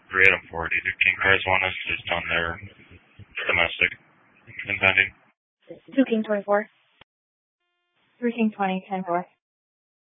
3 Adam 40. Do King Cars want us just on their domestic impending? 2 King 24. 3 King 20, 10-4.